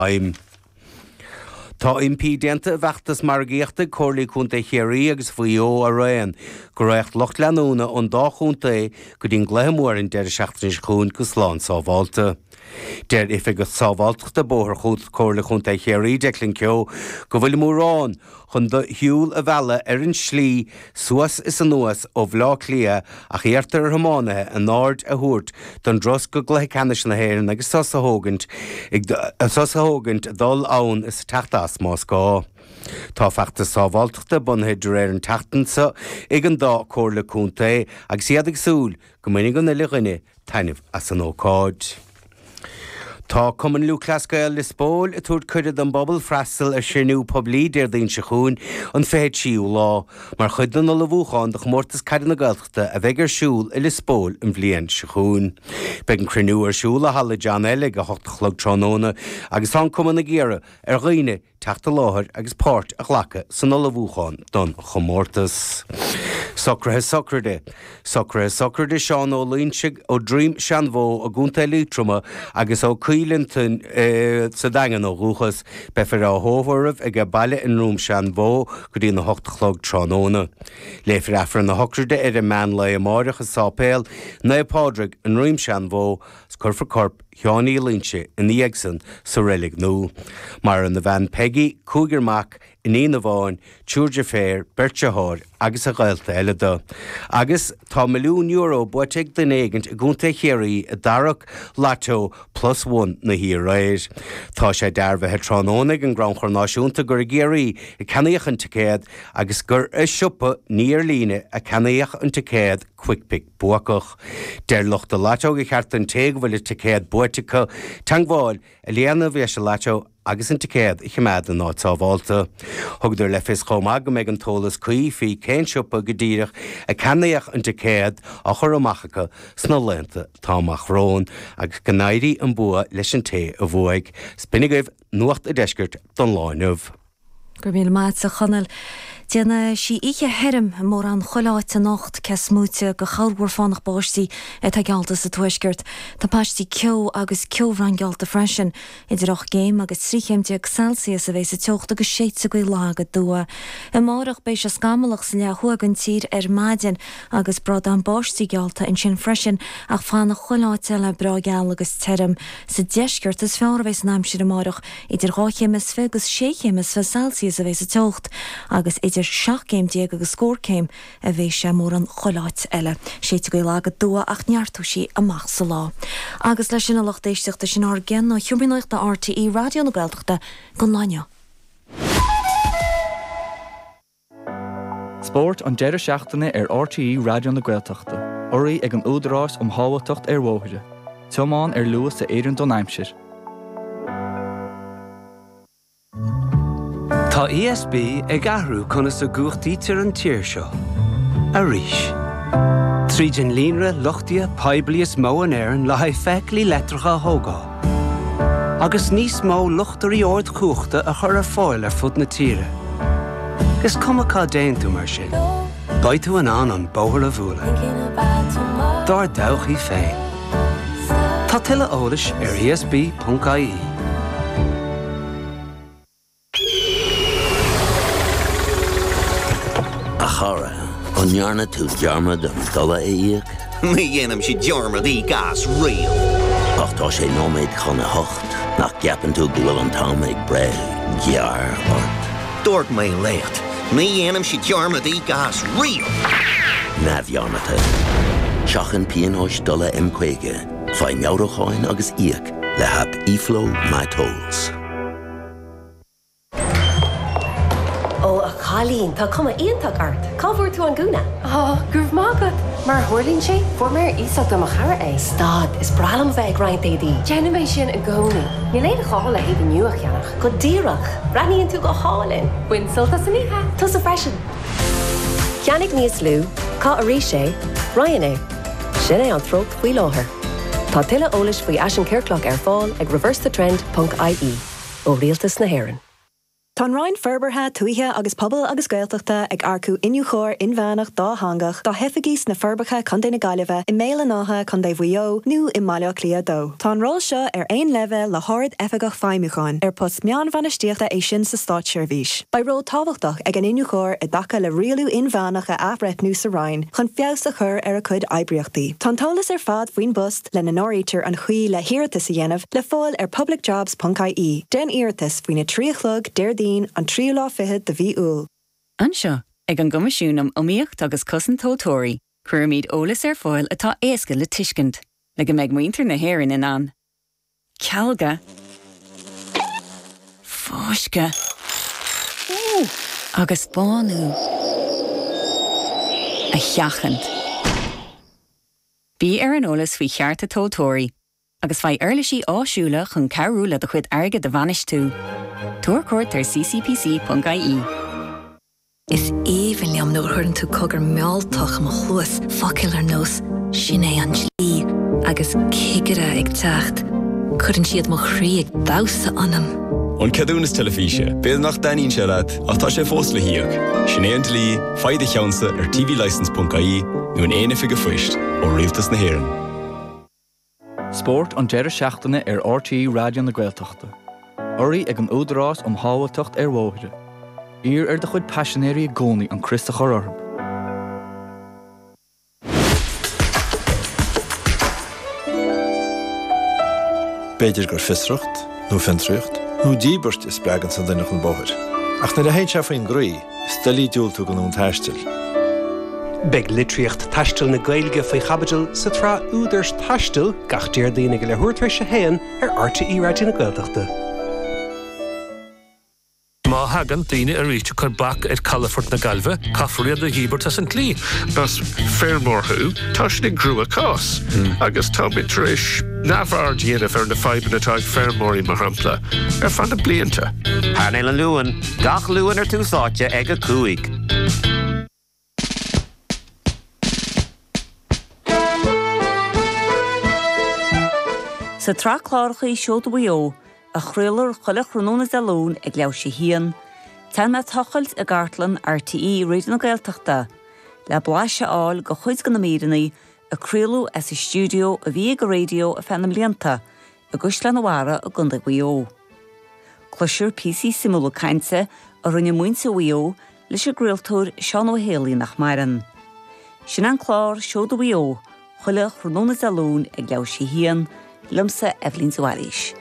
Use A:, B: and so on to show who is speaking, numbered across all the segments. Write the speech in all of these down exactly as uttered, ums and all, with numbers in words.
A: I'm Tá impídenta bheachtas mar géachta cóirlaí chunta chéirí agus faoí a raon go raibh locht leanúna an dá chunta é go dtíon gléimhmórin de seachtanis chun go sláán sábháilta. Der if go sábháilteachta bóthar chut cóirla chunta chéirí delinn ceo go bhfuil mórrán chun do hiúil a bheala ar an slí suas is an nuas ó bhlá clia a chéartar thámánathe an náird a thuairt don dros go glutha canis na héireann agus sosa thógant sosa thógant dul ann is teachtas más gá. Tá feachta sábháilteachta buntheidir ar an teachtansa ag an dá cóirla cúnta agus siad ag súil go minic an ile ghine tainmh as an ócáid. Tá cuman lú clascail Lisbóil a túirt cuiread an bobbal freastal ar sinú poblí déir daon se chuún an féid siú lá, mar chuidan na le bhúcháin de chmórtas caidir na gailteachta a bheith ar siúil i Lisbóil an bhliain se chuún. Beag an cruinú ar siúil a halla John Ellig a hochtachlog trónóna agus an cuman na géire ar ghaoine teachta láthir agus páirt a ghlacha san na le bhúcháin don chomórtas. Socrathe socrade, socrathe socrade seán ó líonsigh ó dream seanmhó a gúnta lítruma agus ó cuilintin sa dagan ó rúchas befir á hómharmh ag a baile in rúm seanmhó go dtí na hochtachlog trónóna. Léifir afran na hocrade ar a man le amárach a sápéil na pádraig an rúm seanmhó scurfa corp Thiánaí líonse in íagsan sa rélig nó. Mar an na bhean Peggy Cúigearmach in íana bháin, Túirde Féir, Birte Háir agus a ghailta eile do. Agus tá milliún euro buiteag den éigent a gúnta chéirí a darach Lato plus one na hí réir. Tá sé dearbh trónónig an Granchar náisiúnta gur géirí a cenaíoch an ticéad agus gur is siúpa níor líne a cenaíoch an ticéad cuicpic buacach. Der lucht a Lato go cheart an teag bhfuil a ticéad buitecha tangháil a léana bhí se Lato agus an ticéad i cheimad an áit sábháilta. Thugtar le fis chomá go méid an tólas cuí fí cén siúpa go dtíireach a cenaíoch an ticéad a chur amachcha sna lenta támach rón agus gnáirí an bua leis an té a bhuaig. Spinnigh nuacht a deisgurt don láinmh.
B: Gur míle maid sa chonel. Déanna sí ihe herm mór an choláite nacht ces múte go chalhúór fánach báistí atá gealta sa tuisgurt. Tá páistí ceo agus ceomhran gealta freisin idir och géim agus tríchéimte Celsius a bheith sa teocht agus séit go lágad dua. I márach béis a scamalach sa le thugan tír ar maidin agus brad an báistí gealta in sin freisin ach fánach choláite le bra geal agus term sa deisgurt is fear a bheith náimsir amárach idir gáchéimes fe agus séchéimes fe Celsius a bheith sa teocht agus idir seach céim déag agus scór céim a bheith sé mór an choláit eile. Séite go lágad dua ach neartú sí amach sa lá. Agus leis sin a locht éisteachta sin ar gin nó thiúmíocht a R T E radio na Gaeltachta go láine.
C: Sport an deireadh seachtaine ar R T E radio na Gaeltachta. Oraí ag an údarás um hábhatocht ar bmhóide. Teamáin ar luas a éireann don aimsir.
D: Tá E S B ag ahrú conas a gúchtaí tir an tíir seo. A ríis. Trídin línre lochtia peblias mó an éireann le haid feiclí letracha thógá. Agus níos mó luchtarí ord cúchta a chur ar fáil ar fud na tíre. Gus cumachá déantú mar sin. Baid tú an an an bóthar a bhúla. Dar dawchaí féin. Tá tuile eolais ar E S B dot I E.
E: Chara, onjarna tú dearma don dola éiag?
F: Mi dhéanam si dearma dí gas rial.
E: Ach tá sé nóméid chuna hocht, nach ceapan tú go bhfuil an táméid bre, gear ort.
F: Dúirt mé lécht, mi dhéanam si dearma dí gas rial.
E: Na bhearmata. Seachan píonóis dola imcuige, fáin meabhracháin agus íag le hab E-Flow My Tolls.
G: Halín, tá cuma íontach art. Cábhar tú an gúna?
H: Oh, gurb mágad. Mar thuirlín sé, fuair mé ísach am a chara é.
G: Stad, is bralam bheith roiint é dí.
H: Déanam é sin a gcónaí. Ní léad a chála é go nniuach cheannach.
G: Go díreach, braíonn tú go hálinn.
H: Buin solta saníthe.
G: Tus a freisin. Ceannig níos lú, cá a rí sé, Ryan é. Sin é an tróg faoi láthair. Tá tuile eolais faoi Ashan Kirkloch ar fáil ag reverse the trend dot I E ó rialtas na hÉireann.
I: Tá Ryan Ferbertha tuaithe agus pobl agus gaeltachta ag arcú inniu chóir in bheanach dá hangach dá hefagís na Ferbertha chun déna gaiileh i méile nátha chun dé bhuió nó i maileach lia dó. Tá an rol seo ar aon leve le háird efagach feimiúcháin ar post meán bhanistíochta é sin sa Stát Seirbhís. Ba ró tábhachtach ag an inniu chóir i dacha le rialú in bheanach a athbhreic nó sa Ryan chun fios a chur ar a chud oibriachtaí. Tá tolas ar fad faoin bust le na nóirítear an chuí le hiartas a dhéanamh le fáil ar public jobs dot I E. Den iartas faoine tríochlog déirdín an tríú lá fiche de bhí úl.
J: Anseo, ag an gomasisiúnam omíocht agus cosan tótóirí, chuir míad ólas ar fáil atá éasca le tuiscint, le go méid muintear na hhéireann in an. Cealga. Fáisce. Agus bánú. A cheachant. Bí ar an ólas faoi chearta tótóirí, agus fai eirlisí áisiúla chun cearúla do chuid airge de bhanis tú. Tuair cuairt ar c c p c dot I E.
B: Is éhan leam nó chuann tú cogur meáltach mo chuas focail ar nós sin é an slí agus cigire ag teacht. Chuann siad mo chrí ag dása anam.
K: An cadúnas telefíse, béad nach daín se leat ach tá sé fós le hiíoch. Sin é an tlí, faide cheansa ar t v license dot I E nó an éana fiige fuist ó rialtas na hÉireann.
C: Sport an deire seachtaine ar R T E Radio na Gaeltachta. Orí ag an údarás om hábhailteacht ar bmhóide. Ír ar de chuid passionéirí gcónaí an Christa chororb.
L: Beidir gur fisrucht, nó fintrucht, nó díbert is bregan san duine chun bóthir. Ach na a héint se faoin grí, stelí dúil tú go nún taistil.
M: Beg litríocht taistil na Gaeilge faoi chabadil sa trá údars taistil gach déardaoine go le thuairtar se héan ar R T E Radio na Gaeltachta.
N: Má hagan daoine a ríte chun bac ar Calafort na Gailve, cafaríad na híbert as an clí. Bas fairmórthú, tá sin grúa cás. Agus tá mitréis nabhar díanamh ar na faiban atá ag fairmórí mar hampla, ar fan na blianta.
O: Harnail an luan, gach luan ar túsáte ag a cúig.
J: Sa trachlárchaí seoda bhuió, a chruilir chuile chrúnóna dalún ag leabh sé hían, tan me tochailt a gartlan R T E Radio na Gaeltachta, le bláise áil go chuid go na míreannaí a cruilú as i stúdio a bhí go radio a fenam blianta, a gusle na bhara a gunda bhuió. Cloisiúr P C simúla cainte a rinne muinte bhuió leis a griltúr Seán Ó Héalaí nach mairan. Sin an chlár seoda bhuió, chuile chrúnóna dalún ag leabh sé hían, lumsa Evelyn Zuaris.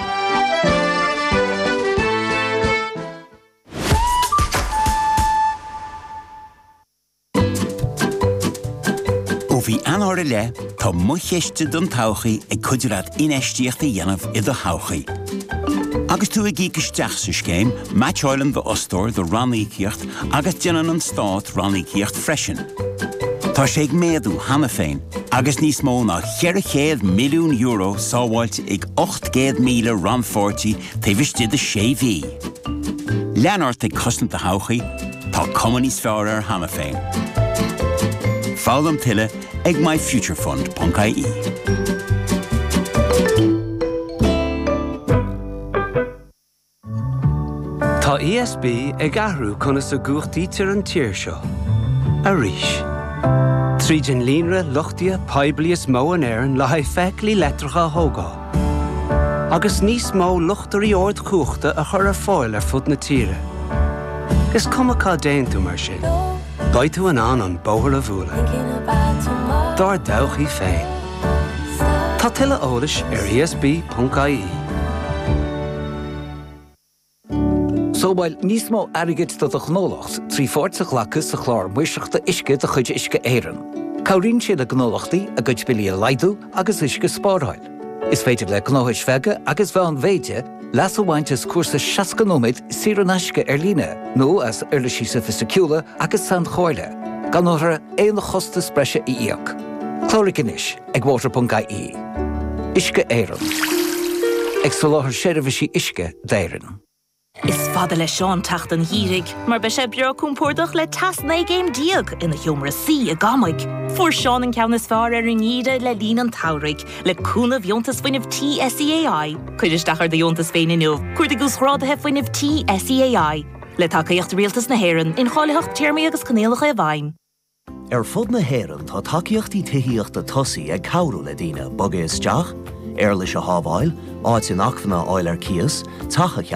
P: Ó bhí anóra le, tá mucheiste don tauchaí ag cuidirad inéistíochta dhéanamh i do tauchaí. Agus tú ag ícisteach sa scéim, Match Island the Ostor the Rannaíocht agus déanann an Stát Rannaíocht freisin. Tá sé ag méadú hana féin, agus níos mó ná cheirichéad milliún euro sábháilte ag ocht gcéad míle ranfortí taobhiste de sé bhí. Leanart ag cosnam de tauchaí, tá cumann níos fearr ar hana féin. Fálam tuile ag my future fund dot I E.
D: Tá E S B ag ahrú chuna sa gúchtaí tir an tír seo. A ríis. Trídin línre lochtia poiblias mó an éireann le haidh feiclí letracha thógá. Agus níos mó luchtarí ord chuachta a chur ar fáil ar fud na tíre. Gus cumachá déan tú mar sin. Gaid tú an an an bóthar a bhúla. Dar dawchaí féin. Tá tuile eolais ar E S B dot I E.
Q: Sóbáil níos mó airgid do do gnólacht, trí fórsa ghlachas a chlár muiseachta isce do chuid isce éireann. Cabhríonn siad a gnólachtaí a gcuid bilí a laidú agus isce spáráil. Is féidir le gnóthais feige agus bheith an bhéide leas bhaintes cuasa seascanóid siar an aisce ar líne, nó as uirlisí sa fisiciúla agus san chóirle, gan nóthra éon chosta spreise i íoc. Chlóric inis ag water dot I E. Isce éireann. Ag sa láthar séirbhísí isce d'éireann.
R: Is fada le Seán tacht an hírig, mar be sé beor cúmpórdach le tasna géim diaag ina humor sí a gamaig. Fuair Seán an ceannas fear ar an íre le lín an taurig, le cúna bhiontas faoineh T S E A I. Cuidir stachar de bhiontas féin inniu, cuir de gús rádathe faoineh T S E A I. Le takeíocht rialtas na héireann in cháileacht tíirmí agus canéalacha a bhaim.
S: Ar fud na héireann tá takeíochtaí tuíochta tosaí ag cabhrú le daoine boga isteach, ar leis a hábháil, áit in achmhanna áil ar cias, tacha